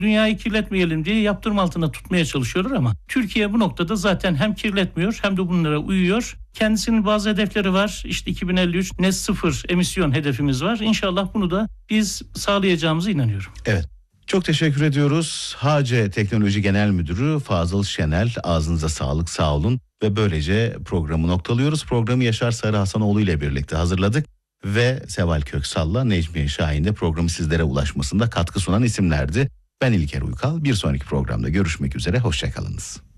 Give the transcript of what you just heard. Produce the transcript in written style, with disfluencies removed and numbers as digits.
dünyayı kirletmeyelim diye yaptırım altına tutmaya çalışıyorlar ama Türkiye bu noktada zaten hem kirletmiyor hem de bunlara uyuyor. Kendisinin bazı hedefleri var. İşte 2053 net sıfır emisyon hedefimiz var. İnşallah bunu da biz sağlayacağımıza inanıyorum. Evet. Çok teşekkür ediyoruz. HC Teknoloji Genel Müdürü Fazıl Şenel, ağzınıza sağlık, sağ olun. Ve böylece programı noktalıyoruz. Programı Yaşar Sarı Hasanoğlu ile birlikte hazırladık. Ve Seval Köksal'la Necmiye Şahin de programı sizlere ulaşmasında katkı sunan isimlerdi. Ben İlker Uykal. Bir sonraki programda görüşmek üzere. Hoşçakalınız.